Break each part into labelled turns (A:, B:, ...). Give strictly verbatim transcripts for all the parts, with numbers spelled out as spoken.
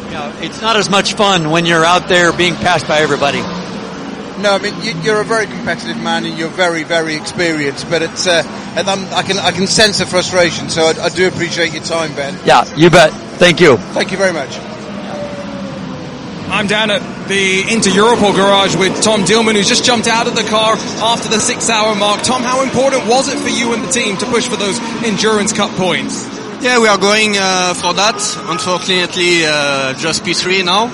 A: Yeah, it's not as much fun when you're out there being passed by everybody.
B: No, I mean you, you're a very competitive man and you're very, very experienced. But it's uh, and I'm, I can I can sense the frustration. So I, I do appreciate your time, Ben.
A: Yeah, you bet. Thank you.
B: Thank you very much.
C: I'm down at the Inter Europol garage with Tom Dillman, who's just jumped out of the car after the six-hour mark. Tom, how important was it for you and the team to push for those Endurance Cup points?
D: Yeah, we are going uh, for that. Unfortunately, uh, just P three now.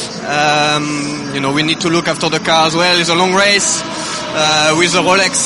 D: Um, you know, we need to look after the car as well. It's a long race uh, with the Rolex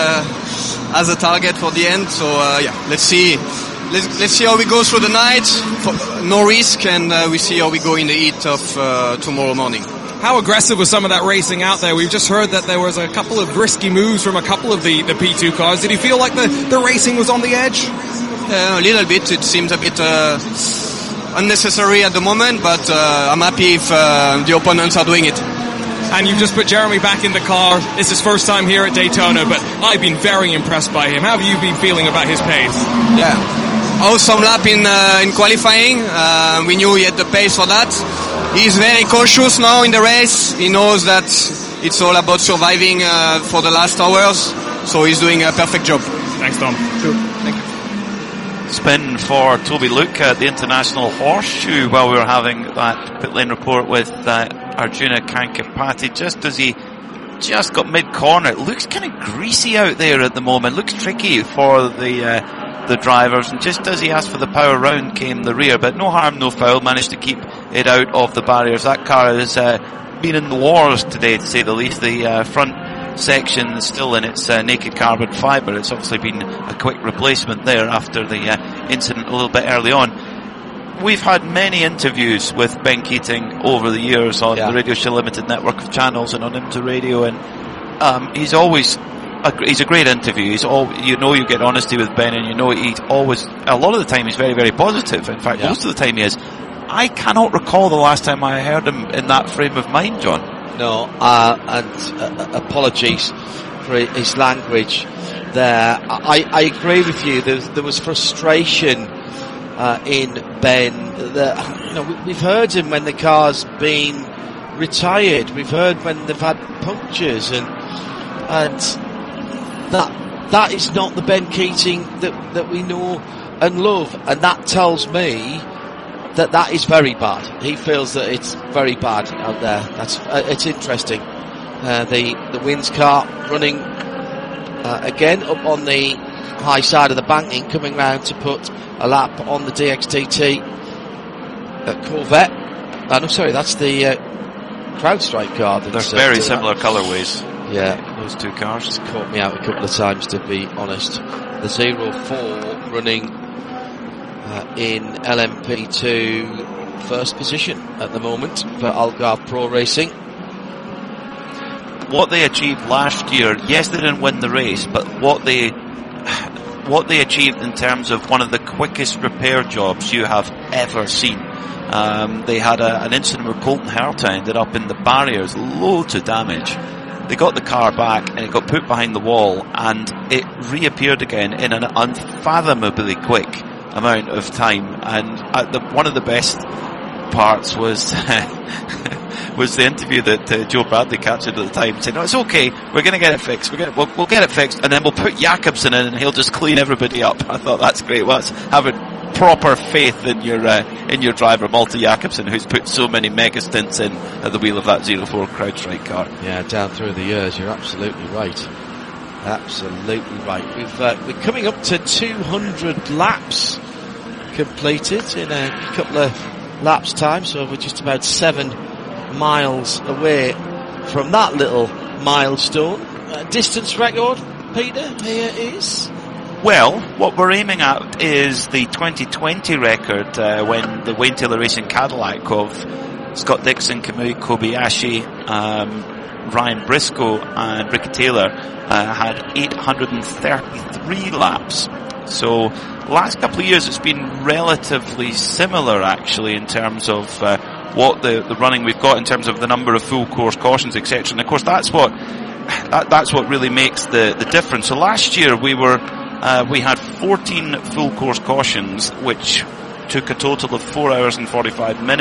D: uh, as a target for the end. So uh, yeah, let's see. Let's, let's see how we go through the night. For, no risk, and uh, we see how we go in the heat of uh, tomorrow morning.
C: How aggressive was some of that racing out there? We've just heard that there was a couple of risky moves from a couple of the, the P two cars. Did you feel like the, the racing was on the edge?
D: Uh, a little bit. It seems a bit uh, unnecessary at the moment, but uh, I'm happy if uh, the opponents are doing it.
C: And you've just put Jeremy back in the car. It's his first time here at Daytona, but I've been very impressed by him. How have you been feeling about his pace?
D: Yeah. Awesome lap in uh, in qualifying. Uh, we knew he had the pace for that. He's very cautious now in the race. He knows that it's all about surviving uh, for the last hours. So he's doing a perfect job.
C: Thanks, Tom.
D: Sure. Thank you.
E: Spin for Toby Luke at the International Horseshoe while we were having that pit lane report with uh, Arjuna Kankapati. Just as he just got mid-corner, it looks kind of greasy out there at the moment. Looks tricky for the uh, the drivers, and just as he asked for the power round came the rear, but no harm, no foul, managed to keep it out of the barriers. That car has uh, been in the wars today, to say the least. The uh, front section is still in its uh, naked carbon fibre. It's obviously been a quick replacement there after the uh, incident a little bit early on. We've had many interviews with Ben Keating over the years on yeah. the Radio Show Limited network of channels and on IMSA Radio, and um, he's always A, he's a great interview. He's all, you know, you get honesty with Ben, and you know he's always, a lot of the time he's very, very positive. In fact, yeah. most of the time he is. I cannot recall the last time I heard him in that frame of mind, John.
F: No, uh, and uh, apologies for his language there. I, I agree with you. There, there was frustration uh, in Ben. That, you know, we, we've heard him when the car's been retired. We've heard when they've had punctures, and and. That that is not the Ben Keating that that we know and love, and that tells me that that is very bad. He feels that it's very bad out there. That's uh, it's interesting. Uh, the the Wins car running uh, again up on the high side of the banking, coming round to put a lap on the D X T T uh, Corvette. Oh, no, sorry, that's the uh, CrowdStrike car.
E: They're very similar colourways.
F: Yeah,
E: those two cars.
F: It's caught me out a couple of times, to be honest. The zero four running uh, in L M P two first position at the moment for Algarve Pro Racing.
E: What they achieved last year, yes, they didn't win the race, but what they what they achieved in terms of one of the quickest repair jobs you have ever seen. Um, they had a, an incident where Colton Herta ended up in the barriers, loads of damage. They got the car back and it got put behind the wall, and it reappeared again in an unfathomably quick amount of time. And at the, one of the best parts was was the interview that uh, Joe Bradley captured at the time, saying, "No, it's okay. We're going to get it fixed. We're going we'll, we'll get it fixed, and then we'll put Jakobsen in, and he'll just clean everybody up." I thought that's great. Well, that's having proper faith in your uh, in your driver, Malte Jakobsen, who's put so many mega stints in at the wheel of that zero four CrowdStrike car.
F: Yeah, down through the years, you're absolutely right. Absolutely right. We've uh, we're coming up to two hundred laps completed in a couple of laps time, so we're just about seven miles away from that little milestone. Uh, distance record, Peter, here is.
E: Well, what we're aiming at is the twenty twenty record uh, when the Wayne Taylor Racing Cadillac of Scott Dixon, Kamui Kobayashi, um, Ryan Briscoe and Ricky Taylor uh, had eight hundred thirty-three laps. So last couple of years it's been relatively similar actually in terms of uh, what the, the running we've got in terms of the number of full course cautions, et cetera. And of course that's what that, that's what really makes the, the difference. So last year we were Uh, we had fourteen full course cautions, which took a total of four hours and forty-five minutes.